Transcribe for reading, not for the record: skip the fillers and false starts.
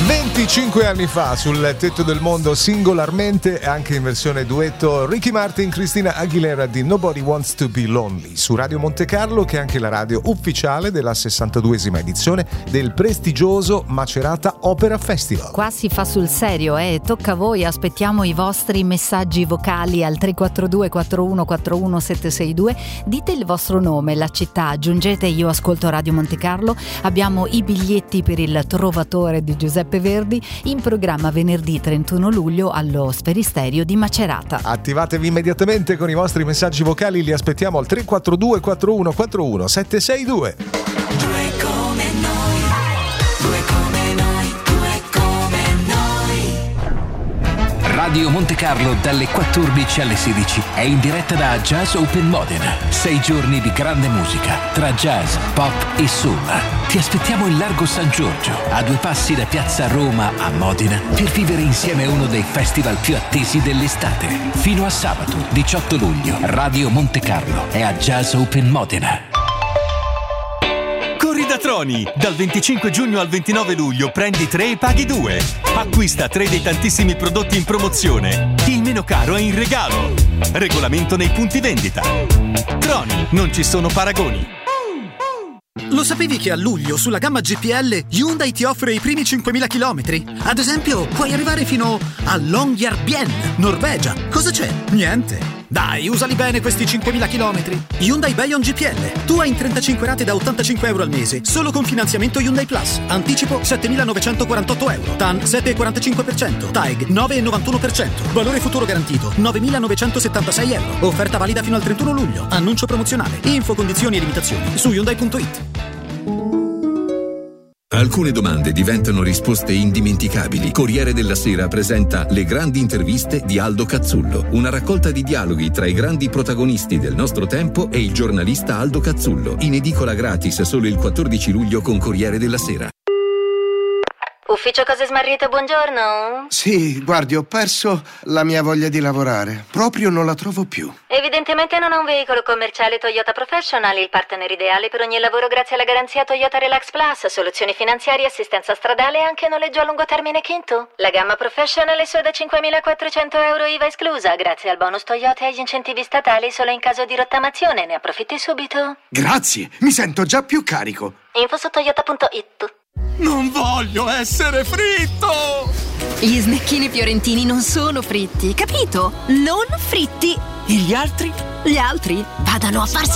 25 anni fa sul tetto del mondo singolarmente e anche in versione duetto Ricky Martin, Christina Aguilera di Nobody Wants to Be Lonely su Radio Monte Carlo, che è anche la radio ufficiale della 62esima edizione del prestigioso Macerata Opera Festival. Qua si fa sul serio, tocca a voi, aspettiamo i vostri messaggi vocali al 342 41 41 762, dite il vostro nome, la città, aggiungete io ascolto Radio Monte Carlo, abbiamo i biglietti per il Trovatore di Giuseppe Verdi in programma venerdì 31 luglio allo Sferisterio di Macerata. Attivatevi immediatamente con i vostri messaggi vocali, li aspettiamo al 342 41 41 762. Due come noi, due come noi, due come noi. Radio Monte Carlo dalle 14 alle 16 è in diretta da Jazz Open Modena. 6 giorni di grande musica tra jazz, pop e soul. Ti aspettiamo in Largo San Giorgio, a 2 passi da Piazza Roma a Modena, per vivere insieme uno dei festival più attesi dell'estate. Fino a sabato 18 luglio, Radio Monte Carlo è a Jazz Open Modena. Corri da Troni! Dal 25 giugno al 29 luglio prendi 3 e paghi 2. Acquista 3 dei tantissimi prodotti in promozione. Il meno caro è in regalo. Regolamento nei punti vendita. Troni, non ci sono paragoni. Lo sapevi che a luglio sulla gamma GPL Hyundai ti offre i primi 5.000 chilometri? Ad esempio, puoi arrivare fino a Longyearbyen, Norvegia. Cosa c'è? Niente. Dai, usali bene questi 5.000 chilometri. Hyundai Bayon GPL. Tu hai in 35 rate da 85 euro al mese, solo con finanziamento Hyundai Plus. Anticipo 7.948 euro. TAN 7,45%. TAEG 9,91%. Valore futuro garantito 9.976 euro. Offerta valida fino al 31 luglio. Annuncio promozionale. Info, condizioni e limitazioni su Hyundai.it. Alcune domande diventano risposte indimenticabili. Corriere della Sera presenta Le grandi interviste di Aldo Cazzullo, una raccolta di dialoghi tra i grandi protagonisti del nostro tempo e il giornalista Aldo Cazzullo, in edicola gratis solo il 14 luglio con Corriere della Sera. Ufficio Cose Smarrite, buongiorno. Sì, guardi, ho perso la mia voglia di lavorare. Proprio non la trovo più. Evidentemente non ha un veicolo commerciale Toyota Professional, il partner ideale per ogni lavoro grazie alla garanzia Toyota Relax Plus, soluzioni finanziarie, assistenza stradale e anche noleggio a lungo termine Kinto. La gamma Professional è solo da 5.400 euro IVA esclusa, grazie al bonus Toyota e agli incentivi statali solo in caso di rottamazione. Ne approfitti subito. Grazie, mi sento già più carico. Info su toyota.it. Non voglio essere fritto! Gli snecchini fiorentini non sono fritti, capito? Non fritti! E gli altri? Gli altri vadano a farsi